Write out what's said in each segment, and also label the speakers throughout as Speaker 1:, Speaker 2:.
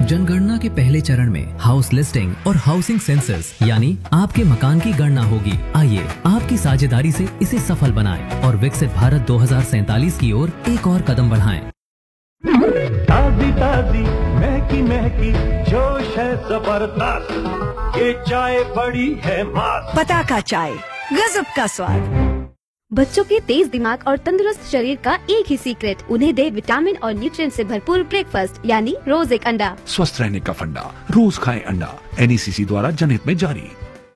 Speaker 1: जनगणना के पहले चरण में हाउस लिस्टिंग और हाउसिंग सेंसस यानी आपके मकान की गणना होगी। आइए आपकी साझेदारी से इसे सफल बनाएं और विकसित भारत 2047 की ओर एक और कदम बढ़ाएं।
Speaker 2: ताजी ताजी महकी महकी जोश है जबरदस्त, ये चाय बड़ी है मस्त।
Speaker 3: पताका चाय, गजब का स्वाद।
Speaker 4: बच्चों के तेज दिमाग और तंदुरुस्त शरीर का एक ही सीक्रेट, उन्हें दे विटामिन और न्यूट्रिएंट से भरपूर ब्रेकफास्ट यानी रोज एक अंडा।
Speaker 5: स्वस्थ रहने का फंडा, रोज खाएं अंडा। NECC द्वारा जनहित में जारी।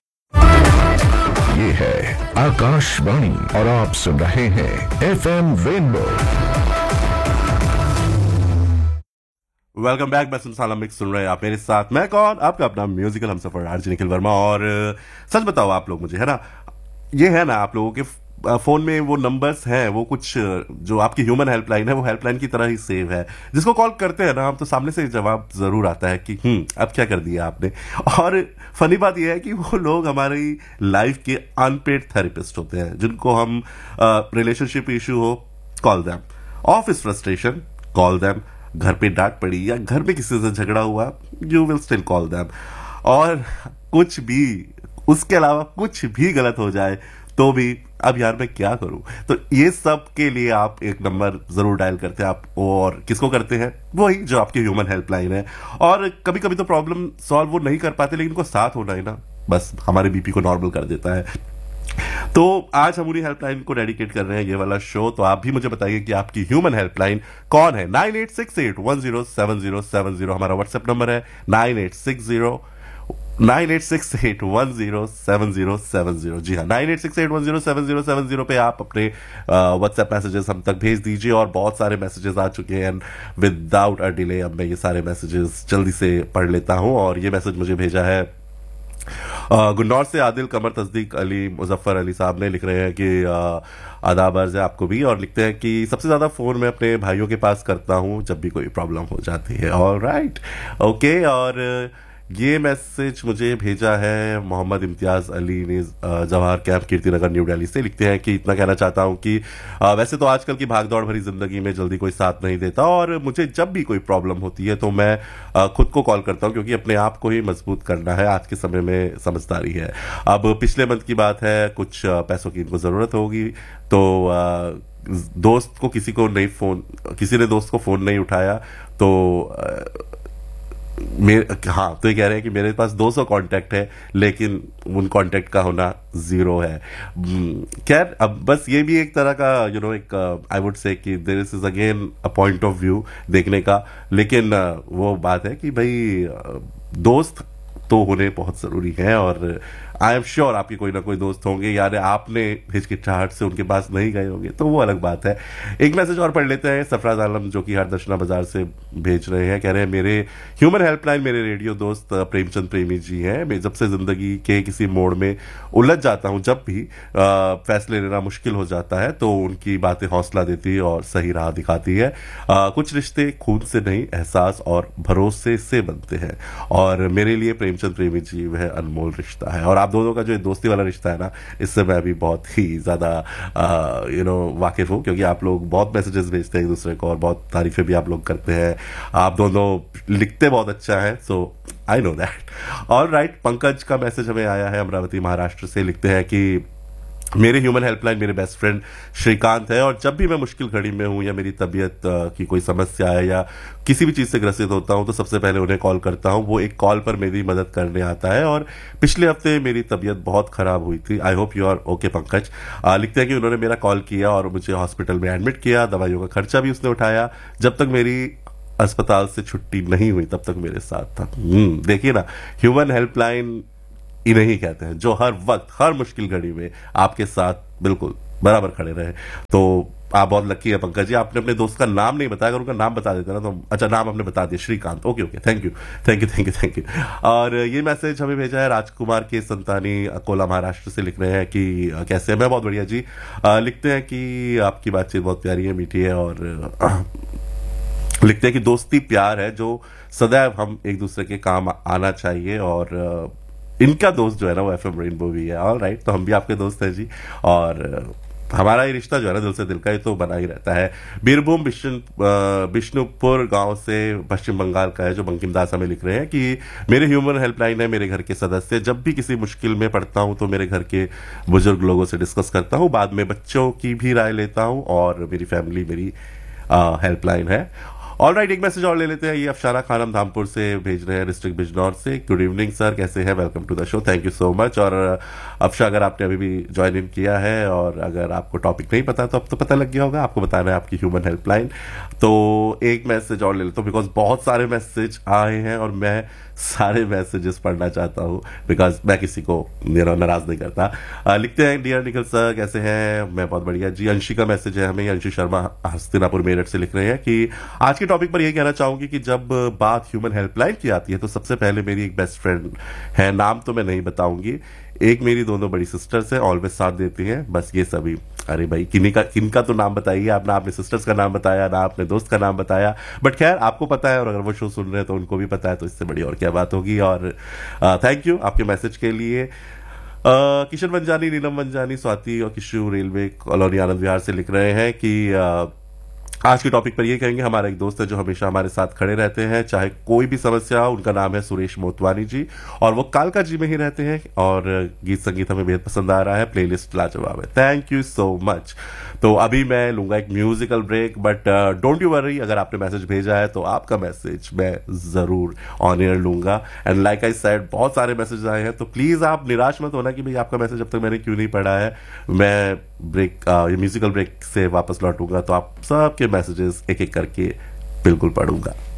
Speaker 6: ये है आकाशवाणी और आप सुन रहे हैं FM रेनबो।
Speaker 7: Welcome back. मैं सुनसाला मिक्स सुन रहे हैं आप मेरे साथ। मैं कौन? आपका अपना म्यूजिकल हमसफर आरजे निखिल वर्मा। और सच बताओ आप लोग मुझे, है ना, ये है ना आप लोगों के फोन में वो नंबर्स हैं, वो कुछ जो आपकी ह्यूमन हेल्पलाइन है वो हेल्पलाइन की तरह ही सेव है। जिसको कॉल करते हैं ना हम, तो सामने से जवाब जरूर आता है कि अब क्या कर दिया आपने। और फनी बात यह है कि वो लोग हमारी लाइफ के अनपेड थेरेपिस्ट होते हैं, जिनको हम रिलेशनशिप इशू हो, call them. Office frustration, call them. घर पे डांट पड़ी या घर पे किसी से झगड़ा हुआ, you will still call them. और कुछ भी, उसके अलावा कुछ भी गलत हो जाए तो भी अब यार मैं क्या करूं, तो ये सब के लिए आप एक नंबर जरूर डायल करते हैं आप। और किसको करते हैं? वही जो आपकी ह्यूमन हेल्पलाइन है। और कभी कभी तो प्रॉब्लम सॉल्व वो नहीं कर पाते, लेकिन उनको साथ होना ही ना बस हमारे बीपी को नॉर्मल कर देता है। तो आज हम उन्हीं हेल्पलाइन को डेडिकेट कर रहे हैं ये वाला शो। तो आप भी मुझे बताइए कि आपकी ह्यूमन हेल्पलाइन कौन है। 9868107070 हमारा व्हाट्सएप नंबर है। 9868107070। जी हाँ, 9868107070 पे आप अपने व्हाट्सएप मैसेजेस हम तक भेज दीजिए। और बहुत सारे मैसेजेस आ चुके हैं, एंड विदाउट अ डिले अब मैं ये सारे मैसेजेस जल्दी से पढ़ लेता हूं। और ये मैसेज मुझे भेजा है गुन्नौर से आदिल कमर तस्दीक अली मुजफ्फर अली साहब ने। लिख रहे हैं कि आदाब अर्ज है आपको भी, और लिखते हैं कि सबसे ज्यादा फोन मैं अपने भाइयों के पास करता हूं जब भी कोई प्रॉब्लम हो जाती है। Alright, okay. और ये मैसेज मुझे भेजा है मोहम्मद इम्तियाज अली ने जवाहर कैंप कीर्तिनगर न्यू दिल्ली से। लिखते हैं कि इतना कहना चाहता हूं कि वैसे तो आजकल की भागदौड़ भरी जिंदगी में जल्दी कोई साथ नहीं देता, और मुझे जब भी कोई प्रॉब्लम होती है तो मैं खुद को कॉल करता हूं, क्योंकि अपने आप को ही मजबूत करना है। आज के समय में समझदारी है। अब पिछले मंथ की बात है, कुछ पैसों की इनको जरूरत होगी, तो दोस्त को किसी ने दोस्त को फोन नहीं उठाया, तो तो ये कह रहे हैं कि मेरे पास 200 कांटेक्ट है, लेकिन उन कांटेक्ट का होना 0 है। खैर, अब बस ये भी एक तरह का एक आई वुड से कि there is again a point of view देखने का। लेकिन वो बात है कि भाई दोस्त तो होने बहुत जरूरी है। और आई एम श्योर आपके कोई ना कोई दोस्त होंगे, यार आपने हिचकिचाहट से उनके पास नहीं गए होंगे, तो वो अलग बात है। एक मैसेज और पढ़ लेते हैं। सरफराज आलम जो कि हरदर्शना बाजार से भेज रहे हैं, कह रहे हैं मेरे ह्यूमन हेल्पलाइन मेरे रेडियो दोस्त प्रेमचंद प्रेमी जी हैं। मैं जब से जिंदगी के किसी मोड़ में उलझ जाता हूं, जब भी फैसले लेना मुश्किल हो जाता है, तो उनकी बातें हौसला देती है और सही राह दिखाती है। कुछ रिश्ते खून से नहीं, एहसास और भरोसे से बनते हैं, और मेरे लिए प्रेमचंद प्रेमी जी वह अनमोल रिश्ता है। और आप दोनों का जो दोस्ती वाला रिश्ता है ना, इससे मैं भी बहुत ही ज्यादा वाकिफ हूं, क्योंकि आप लोग बहुत मैसेजेस भेजते हैं एक दूसरे को और बहुत तारीफें भी आप लोग करते हैं। आप दोनों लिखते बहुत अच्छा है, सो I know that. Alright, Pankaj का मैसेज हमें आया है अमरावती महाराष्ट्र से। लिखते हैं कि मेरे ह्यूमन हेल्पलाइन मेरे बेस्ट फ्रेंड श्रीकांत है, और जब भी मैं मुश्किल घड़ी में हूं या मेरी तबीयत की कोई समस्या है या किसी भी चीज से ग्रसित होता हूं, तो सबसे पहले उन्हें कॉल करता हूं। वो एक कॉल पर मेरी मदद करने आता है, और पिछले हफ्ते मेरी तबीयत बहुत खराब हुई थी। I hope you are okay Pankaj. लिखते हैं कि उन्होंने मेरा कॉल किया और मुझे हॉस्पिटल में एडमिट किया, दवाइयों का खर्चा भी उसने उठाया। जब तक मेरी अस्पताल से छुट्टी नहीं हुई तब तक मेरे साथ था। देखिए ना, ह्यूमन हेल्पलाइन इन्हें ही कहते हैं जो हर वक्त हर मुश्किल घड़ी में आपके साथ बिल्कुल बराबर खड़े रहे। तो आप बहुत लकी है पंकज जी। आपने अपने दोस्त का नाम नहीं बताया, अगर उनका नाम बता देते ना तो अच्छा, नाम आपने बता दिया, श्रीकांत। Okay, thank you. और ये मैसेज हमें भेजा है राजकुमार के संतानी अकोला महाराष्ट्र से। लिख रहे हैं कि कैसे हैं? मैं बहुत बढ़िया जी। लिखते हैं कि आपकी बातचीत बहुत प्यारी है, मीठी है, और लिखते हैं कि दोस्ती प्यार है जो सदैव हम एक दूसरे के काम आना चाहिए, और इनका दोस्त जो है ना वो FM रेनबो भी है। ऑलराइट, तो हम भी आपके दोस्त हैं जी। और हमारा ये रिश्ता जो है ना दिल से दिल का, ये तो बना ही रहता है। बीरभूम बिष्णुपुर गांव से पश्चिम बंगाल का है जो बंकिम दास हमें लिख रहे हैं कि मेरे ह्यूमन हेल्पलाइन है मेरे घर के सदस्य, जब भी किसी मुश्किल में पड़ता हूं तो मेरे घर के बुजुर्ग लोगों से डिस्कस करता हूं, बाद में बच्चों की भी राय लेता हूं और मेरी फैमिली मेरी हेल्पलाइन है। ऑल राइट, एक मैसेज और ले लेते हैं। ये अफशाना खानम धामपुर से भेज रहे हैं, डिस्ट्रिक्ट बिजनौर से। गुड इवनिंग सर, कैसे हैं, welcome to the show, thank you so much. और अफशा, अगर आपने अभी भी ज्वाइन इन किया है और अगर आपको टॉपिक नहीं पता तो अब तो पता लग गया होगा, आपको बताना है आपकी ह्यूमन हेल्पलाइन। तो एक मैसेज और ले लेता हूँ बिकॉज बहुत सारे मैसेज आए हैं और मैं सारे मैसेजेस पढ़ना चाहता हूँ बिकॉज मैं किसी को नाराज नहीं करता। लिखते हैं, डियर निखिल सर कैसे हैं, मैं बहुत बढ़िया जी। अंशी का मैसेज है हमें, अंशी शर्मा हस्तिनापुर मेरठ से लिख रहे हैं कि आज के टॉपिक पर यही कहना चाहूंगी कि जब बात ह्यूमन हेल्पलाइन की आती है तो सबसे पहले मेरी एक बेस्ट फ्रेंड है, नाम तो मैं नहीं बताऊंगी, एक मेरी दोनों बड़ी सिस्टर्स हैं, ऑलवेज साथ देती हैं, बस ये सभी। अरे भाई, किनका तो नाम बताइए आप, ना आपने सिस्टर्स का नाम बताया ना आपने दोस्त का नाम बताया, बट खैर आपको पता है और अगर वो शो सुन रहे हैं तो उनको भी पता है, तो इससे बड़ी और क्या बात होगी। और थैंक यू आपके मैसेज के लिए। किशन मंजानी, नीलम मंजानी, स्वाति और किशु रेलवे कॉलोनी आनंद विहार से लिख रहे हैं कि आज के टॉपिक पर ये कहेंगे, हमारा एक दोस्त है जो हमेशा हमारे साथ खड़े रहते हैं चाहे कोई भी समस्या हो, उनका नाम है सुरेश मोतवानी जी और वो कालका जी में ही रहते हैं और गीत संगीत हमें बेहद पसंद आ रहा है, प्लेलिस्ट लाजवाब है, थैंक यू सो मच। तो अभी मैं लूंगा एक musical break, but don't you worry, अगर आपने मैसेज भेजा है तो आपका मैसेज मैं जरूर ऑन एयर लूंगा। एंड लाइक आई सेड, बहुत सारे मैसेज आए हैं तो प्लीज आप निराश मत होना कि भाई आपका मैसेज अब तक मैंने क्यों नहीं पढ़ा है। मैं ये म्यूजिकल ब्रेक से वापस लौटूंगा तो आप सबके मैसेजेस एक एक करके बिल्कुल पढ़ूंगा।